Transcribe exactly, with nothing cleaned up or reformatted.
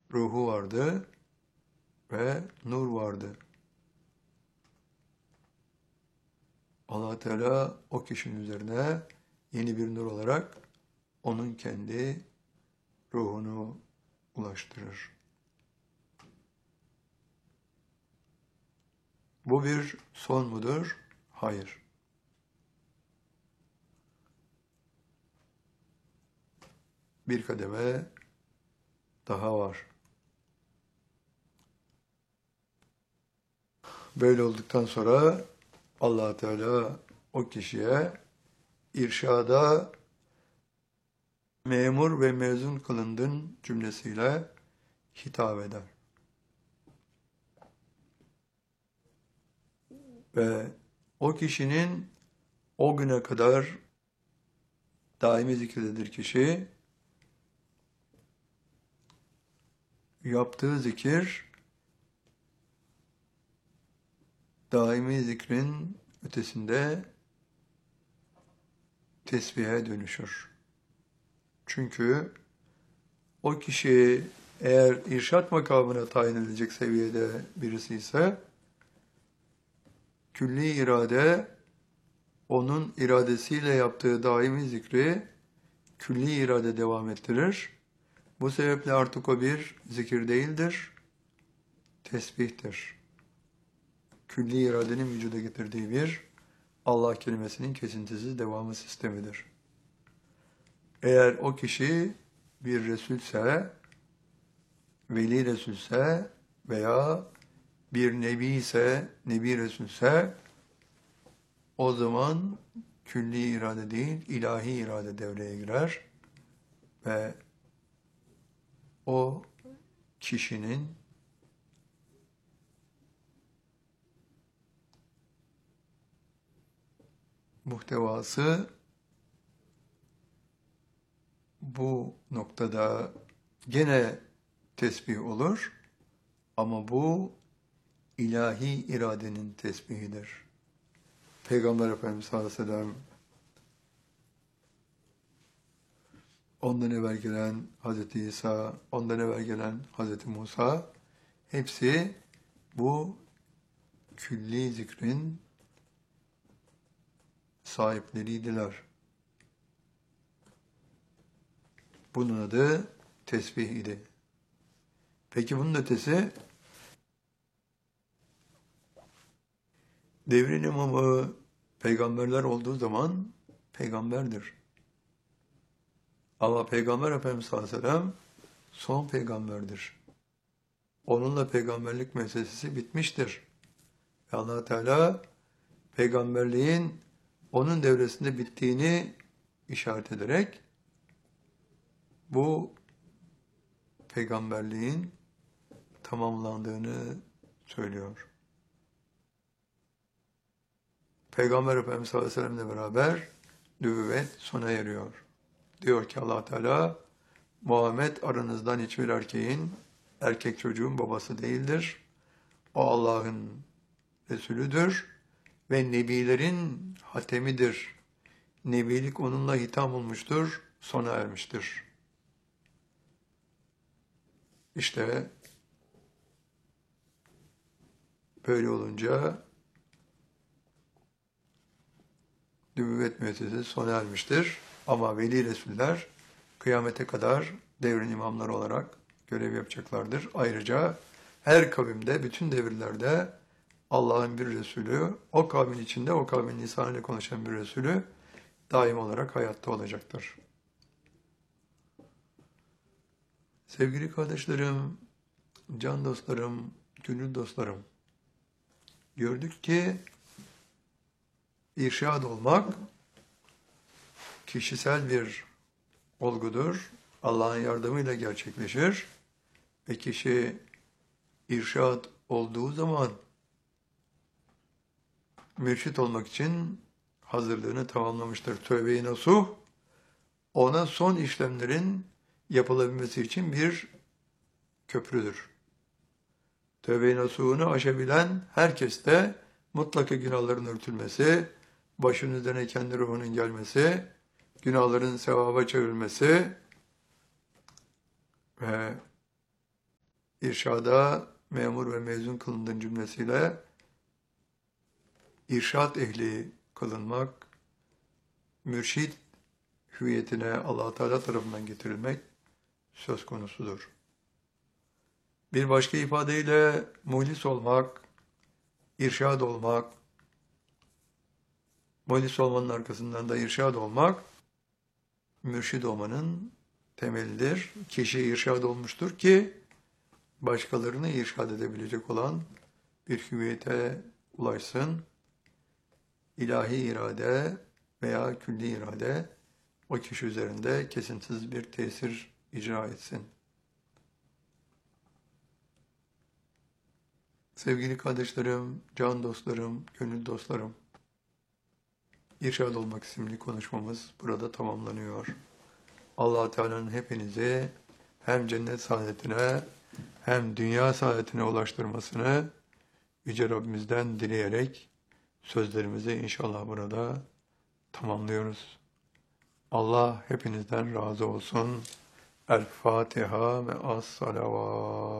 ruhu vardı ve nur vardı. Allah Teala o kişinin üzerine yeni bir nur olarak onun kendi ruhunu ulaştırır. Bu bir son mudur? Hayır. Bir kademe daha var. Böyle olduktan sonra Allah Teala o kişiye irşada memur ve mezun kılındın cümlesiyle hitap eder. Ve o kişinin o güne kadar daimi zikirdedir kişi, yaptığı zikir daimi zikrin ötesinde tesbihe dönüşür. Çünkü o kişi eğer irşat makamına tayin edilecek seviyede birisi ise külli irade onun iradesiyle yaptığı daimi zikri külli irade devam ettirir. Bu sebeple artık o bir zikir değildir, tesbihtir. Külli iradenin vücuda getirdiği bir Allah kelimesinin kesintisiz devamı sistemidir. Eğer o kişi bir Resulse, Veli Resulse veya bir Nebi ise, Nebi Resulse, o zaman külli irade değil, ilahi irade devreye girer ve o kişinin muhtevası bu noktada gene tesbih olur ama bu ilahi iradenin tesbihidir. Peygamber Efendimiz sallallahu aleyhi ve sellem, ondan evvel gelen Hazreti İsa, ondan evvel gelen Hazreti Musa, hepsi bu külli zikrin sahipleriydiler. Bunun adı tesbih idi. Peki bunun ötesi, devrin imamı peygamberler olduğu zaman peygamberdir. Ama Peygamber Efendimiz sallallahu aleyhi ve sellem son peygamberdir. Onunla peygamberlik meselesi bitmiştir. Ve Allah Teala peygamberliğin onun devresinde bittiğini işaret ederek bu peygamberliğin tamamlandığını söylüyor. Peygamber Efendimiz sallallahu aleyhi ve sellem'le beraber nübüvvet sona eriyor. Diyor ki Allah Teala, Muhammed aranızdan hiçbir erkeğin, erkek çocuğun babası değildir. O Allah'ın Resulüdür ve nebilerin hatemidir. Nebilik onunla hitam olmuştur, sona ermiştir. İşte böyle olunca nübüvvet müessesesi sona ermiştir. Ama veli resuller kıyamete kadar devrin imamları olarak görev yapacaklardır. Ayrıca her kavimde, bütün devirlerde Allah'ın bir Resulü, o kavmin içinde o kavmin lisanıyla konuşan bir Resulü daim olarak hayatta olacaktır. Sevgili kardeşlerim, can dostlarım, gönül dostlarım, gördük ki irşad olmak kişisel bir olgudur. Allah'ın yardımıyla gerçekleşir ve kişi irşad olduğu zaman mürşit olmak için hazırlığını tamamlamıştır. Tövbe-i nasuh, ona son işlemlerin yapılabilmesi için bir köprüdür. Tövbe-i nasuhunu aşabilen herkes de mutlaka günahların örtülmesi, başının üzerine kendi ruhunun gelmesi, günahların sevaba çevrilmesi ve irşada memur ve mezun kılındığın cümlesiyle irşat ehli kılınmak, mürşid hüviyetine Allah Teala tarafından getirilmek söz konusudur. Bir başka ifadeyle muhlis olmak, irşad olmak, muhlis olmanın arkasından da irşad olmak, mürşid olmanın temelidir. Kişi irşad olmuştur ki, başkalarını irşad edebilecek olan bir hüviyete ulaşsın. İlahi irade veya külli irade o kişi üzerinde kesintisiz bir tesir icra etsin. Sevgili kardeşlerim, can dostlarım, gönül dostlarım, İrşad Olmak isimli konuşmamız burada tamamlanıyor. Allah Teala'nın hepinizi hem cennet saadetine hem dünya saadetine ulaştırmasını Yüce Rabbimizden dileyerek sözlerimizi inşallah burada tamamlıyoruz. Allah hepinizden razı olsun. El Fatiha ve as-salavat.